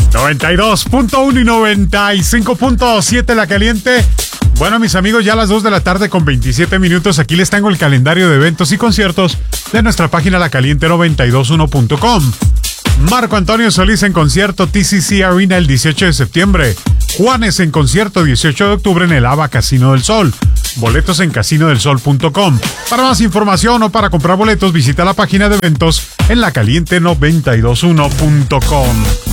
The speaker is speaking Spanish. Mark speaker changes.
Speaker 1: 92.1 y 95.7 La Caliente. Bueno, mis amigos, ya a las 2 de la tarde con 27 minutos. Aquí les tengo el calendario de eventos y conciertos de nuestra página lacaliente921.com. Marco Antonio Solís en concierto TCC Arena el 18 de septiembre. Juanes en concierto 18 de octubre en el ABA Casino del Sol. Boletos en casinodelsol.com. Para más información o para comprar boletos, visita la página de eventos en lacaliente921.com.